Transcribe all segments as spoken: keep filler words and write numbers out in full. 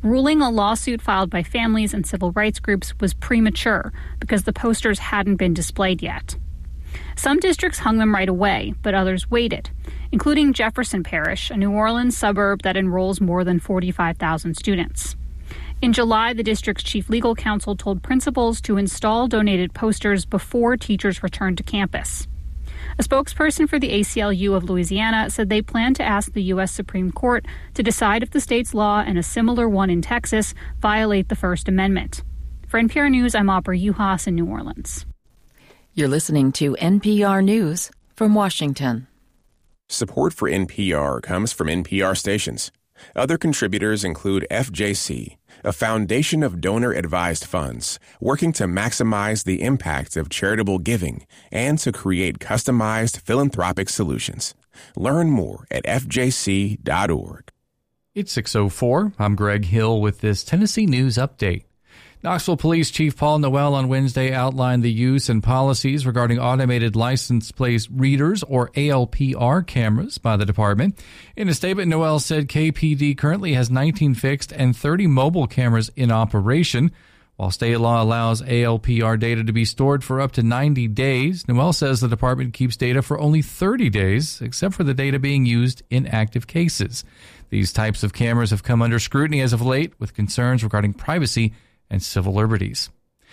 ruling a lawsuit filed by families and civil rights groups was premature because the posters hadn't been displayed yet. Some districts hung them right away, but others waited, including Jefferson Parish, a New Orleans suburb that enrolls more than forty-five thousand students. In July, the district's chief legal counsel told principals to install donated posters before teachers returned to campus. A spokesperson for the A C L U of Louisiana said they plan to ask the U S Supreme Court to decide if the state's law and a similar one in Texas violate the First Amendment. For N P R News, I'm Aubrey Juhas in New Orleans. You're listening to N P R News from Washington. Support for N P R comes from N P R stations. Other contributors include F J C, a foundation of donor-advised funds working to maximize the impact of charitable giving and to create customized philanthropic solutions. Learn more at f j c dot org. It's six oh four. I'm Greg Hill with this Tennessee News Update. Knoxville Police Chief Paul Noel on Wednesday outlined the use and policies regarding automated license plate readers, or A L P R cameras, by the department. In a statement, Noel said K P D currently has nineteen fixed and thirty mobile cameras in operation. While state law allows A L P R data to be stored for up to ninety days, Noel says the department keeps data for only thirty days, except for the data being used in active cases. These types of cameras have come under scrutiny as of late, with concerns regarding privacy and civil liberties.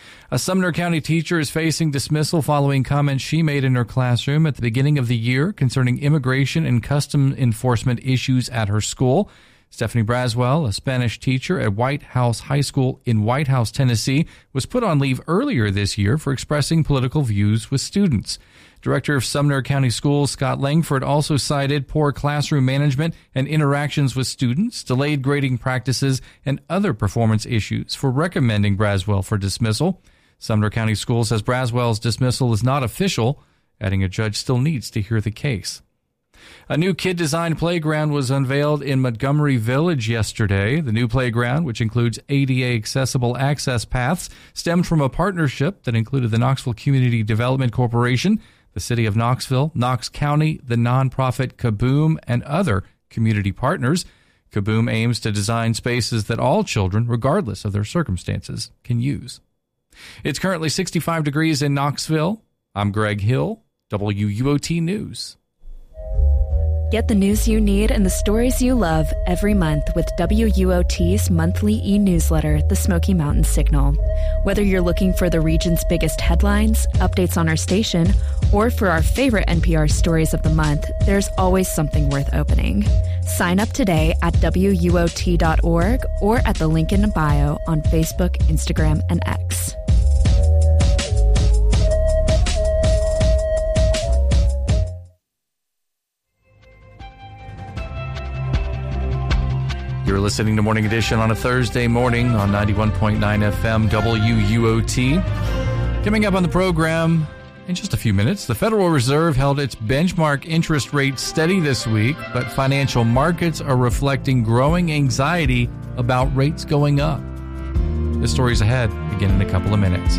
A Sumner County teacher is facing dismissal following comments she made in her classroom at the beginning of the year concerning immigration and custom enforcement issues at her school. Stephanie Braswell, a Spanish teacher at White House High School in White House, Tennessee, was put on leave earlier this year for expressing political views with students. Director of Sumner County Schools, Scott Langford, also cited poor classroom management and interactions with students, delayed grading practices, and other performance issues for recommending Braswell for dismissal. Sumner County Schools says Braswell's dismissal is not official, adding a judge still needs to hear the case. A new kid-designed playground was unveiled in Montgomery Village yesterday. The new playground, which includes A D A-accessible access paths, stemmed from a partnership that included the Knoxville Community Development Corporation, the City of Knoxville, Knox County, the nonprofit Kaboom, and other community partners. Kaboom aims to design spaces that all children, regardless of their circumstances, can use. It's currently sixty-five degrees in Knoxville. I'm Greg Hill, W U O T News. Get the news you need and the stories you love every month with W U O T's monthly e-newsletter, The Smoky Mountain Signal. Whether you're looking for the region's biggest headlines, updates on our station, or for our favorite N P R stories of the month, there's always something worth opening. Sign up today at W U O T dot org or at the link in bio on Facebook, Instagram, and X. You're listening to Morning Edition on a Thursday morning on ninety-one point nine F M W U O T. Coming up on the program in just a few minutes, the Federal Reserve held its benchmark interest rate steady this week, but financial markets are reflecting growing anxiety about rates going up. The story's ahead, begin in a couple of minutes.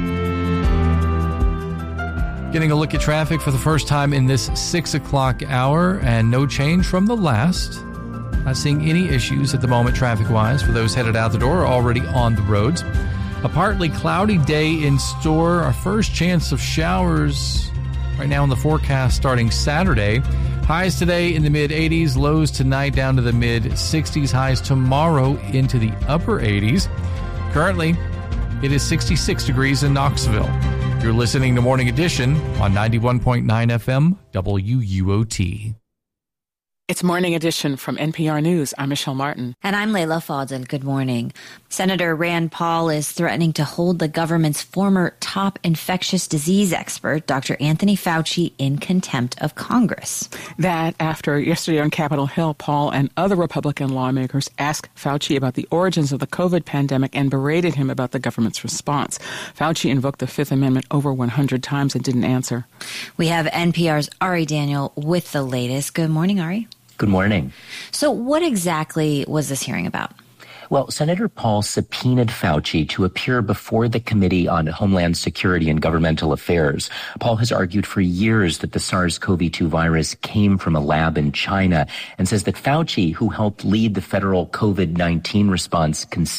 Getting a look at traffic for the first time in this six o'clock hour, and no change from the last. Not seeing any issues at the moment traffic-wise for those headed out the door or already on the roads. A partly cloudy day in store. Our first chance of showers right now in the forecast starting Saturday. Highs today in the mid-eighties, lows tonight down to the mid-sixties, highs tomorrow into the upper eighties. Currently, it is sixty-six degrees in Knoxville. You're listening to Morning Edition on ninety-one point nine F M W U O T. It's Morning Edition from N P R News. I'm Michelle Martin. And I'm Layla Fadel. Good morning. Senator Rand Paul is threatening to hold the government's former top infectious disease expert, Doctor Anthony Fauci, in contempt of Congress. That after yesterday on Capitol Hill, Paul and other Republican lawmakers asked Fauci about the origins of the COVID pandemic and berated him about the government's response. Fauci invoked the Fifth Amendment over one hundred times and didn't answer. We have N P R's Ari Daniel with the latest. Good morning, Ari. Good morning. So what exactly was this hearing about? Well, Senator Paul subpoenaed Fauci to appear before the Committee on Homeland Security and Governmental Affairs. Paul has argued for years that the SARS-C o V two virus came from a lab in China and says that Fauci, who helped lead the federal COVID nineteen response,